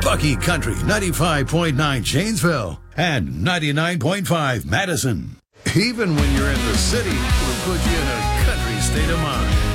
Bucky Country 95.9 Janesville and 99.5 Madison. Even when you're in the city, we'll put you in a country state of mind.